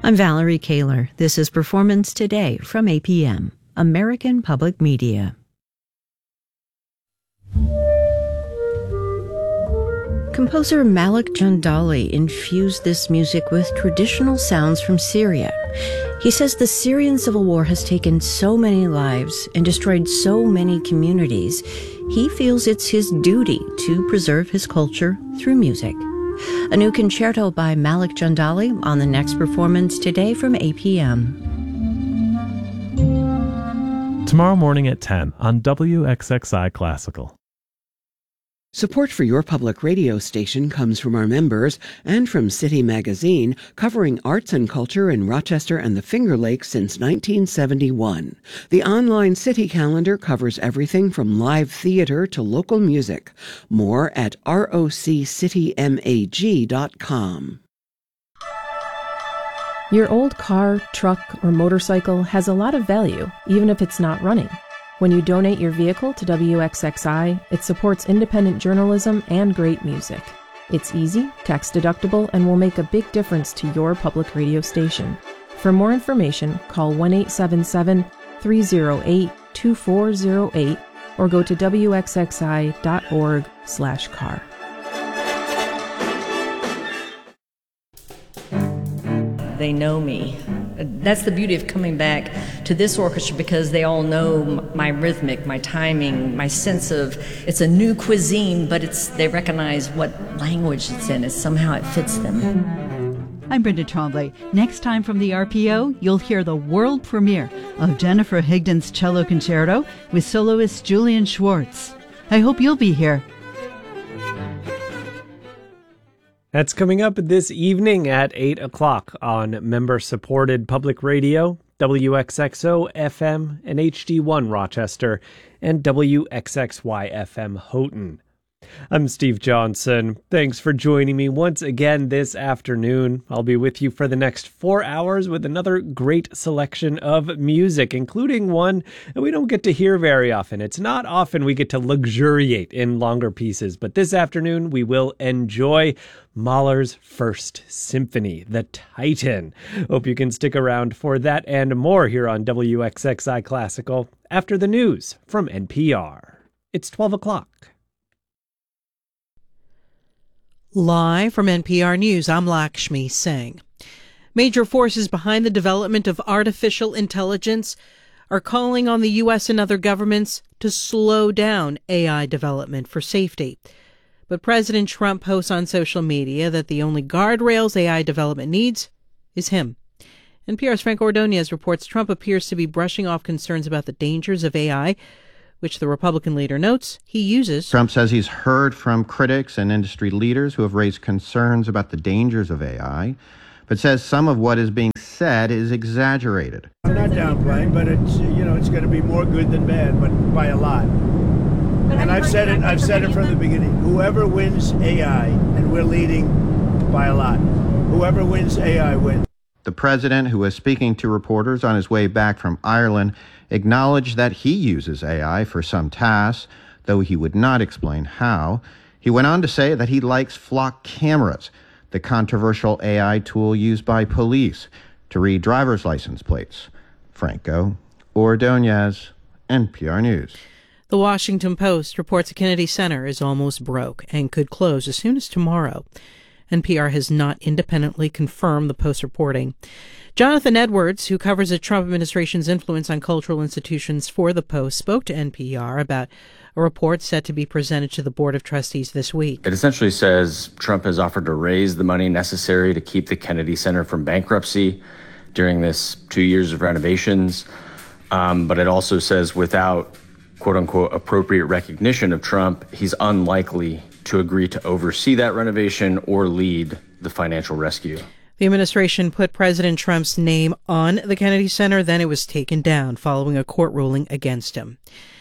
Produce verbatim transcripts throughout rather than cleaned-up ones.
I'm Valerie Kaler. This is Performance Today from A P M, American Public Media. Composer Malik Jandali infused this music with traditional sounds from Syria. He says the Syrian civil war has taken so many lives and destroyed so many communities. He feels it's his duty to preserve his culture through music. A new concerto by Malik Jandali on the next Performance Today from A P M. Tomorrow morning at ten on W X X I Classical. Support for your public radio station comes from our members and from City Magazine, covering arts and culture in Rochester and the Finger Lakes since nineteen seventy-one. The online City calendar covers everything from live theater to local music. More at R O C city mag dot com. Your old car, truck, or motorcycle has a lot of value, even if it's not running. When you donate your vehicle to W X X I, it supports independent journalism and great music. It's easy, tax-deductible, and will make a big difference to your public radio station. For more information, call one eight seven seven, three oh eight, two four oh eight or go to W X X I dot org slash car. They know me. That's the beauty of coming back to this orchestra, because they all know my rhythmic, my timing, my sense of, it's a new cuisine, but it's they recognize what language it's in. It's somehow it fits them. I'm Brenda Tremblay. Next time from the R P O, you'll hear the world premiere of Jennifer Higdon's Cello Concerto with soloist Julian Schwartz. I hope you'll be here. That's coming up this evening at eight o'clock on member-supported public radio, W X X O F M and H D one Rochester, and W X X Y F M Houghton. I'm Steve Johnson. Thanks for joining me once again this afternoon. I'll be with you for the next four hours with another great selection of music, including one that we don't get to hear very often. It's not often we get to luxuriate in longer pieces, but this afternoon we will enjoy Mahler's First Symphony, the Titan. Hope you can stick around for that and more here on W X X I Classical after the news from N P R. It's twelve o'clock. Live from N P R News, I'm Lakshmi Singh. Major forces behind the development of artificial intelligence are calling on the U S and other governments to slow down A I development for safety. But President Trump posts on social media that the only guardrails A I development needs is him. N P R's Frank Ordonez reports Trump appears to be brushing off concerns about the dangers of A I, which the Republican leader notes he uses. Trump says he's heard from critics and industry leaders who have raised concerns about the dangers of A I, but says some of what is being said is exaggerated. I'm not downplaying, but it's, you know, it's going to be more good than bad, but by a lot. And I've said it, I've said it from the beginning. Whoever wins A I, and we're leading by a lot, whoever wins A I wins. The president, who was speaking to reporters on his way back from Ireland, acknowledged that he uses A I for some tasks, though he would not explain how. He went on to say that he likes flock cameras, the controversial A I tool used by police to read driver's license plates. Franco Ordonez, N P R News. The Washington Post reports the Kennedy Center is almost broke and could close as soon as tomorrow. N P R has not independently confirmed the Post's reporting. Jonathan Edwards, who covers the Trump administration's influence on cultural institutions for the Post, spoke to N P R about a report set to be presented to the Board of Trustees this week. It essentially says Trump has offered to raise the money necessary to keep the Kennedy Center from bankruptcy during this two years of renovations. Um, but it also says without, quote unquote, appropriate recognition of Trump, he's unlikely to agree to oversee that renovation or lead the financial rescue. The administration put President Trump's name on the Kennedy Center, then it was taken down following a court ruling against him.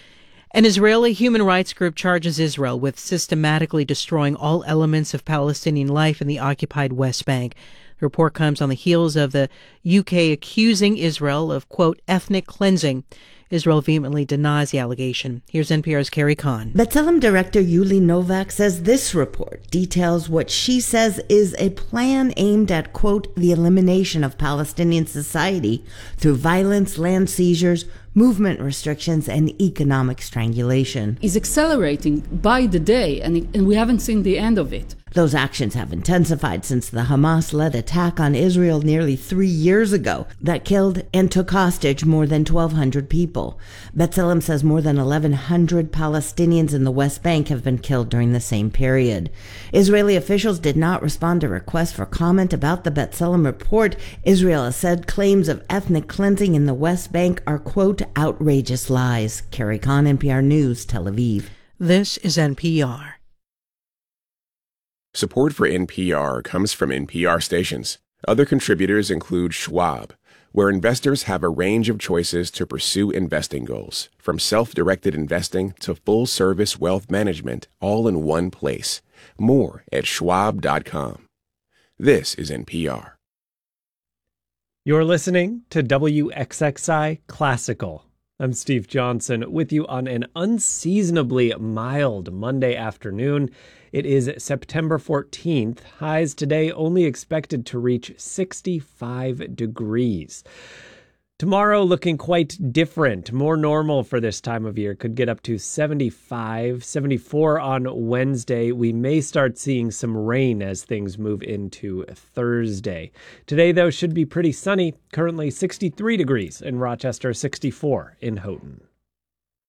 An Israeli human rights group charges Israel with systematically destroying all elements of Palestinian life in the occupied West Bank. The report comes on the heels of the U K accusing Israel of, quote, ethnic cleansing Israel vehemently denies the allegation. Here's N P R's Carrie Kahn. B'Tselem director Yuli Novak says this report details what she says is a plan aimed at, quote, the elimination of Palestinian society through violence, land seizures, movement restrictions, and economic strangulation. Is accelerating by the day, and, and we haven't seen the end of it. Those actions have intensified since the Hamas-led attack on Israel nearly three years ago that killed and took hostage more than twelve hundred people. B'Tselem says more than eleven hundred Palestinians in the West Bank have been killed during the same period. Israeli officials did not respond to requests for comment about the B'Tselem report. Israel has said claims of ethnic cleansing in the West Bank are, quote, outrageous lies. Carrie Kahn, N P R News, Tel Aviv. This is N P R. Support for N P R comes from N P R stations. Other contributors include Schwab, where investors have a range of choices to pursue investing goals, from self-directed investing to full-service wealth management, all in one place. More at schwab dot com. This is N P R. You're listening to W X X I Classical. I'm Steve Johnson with you on an unseasonably mild Monday afternoon. It is September fourteenth. Highs today only expected to reach sixty-five degrees. Tomorrow looking quite different, more normal for this time of year. Could get up to seventy-five, seventy-four on Wednesday. We may start seeing some rain as things move into Thursday. Today, though, should be pretty sunny. Currently sixty-three degrees in Rochester, sixty-four in Houghton.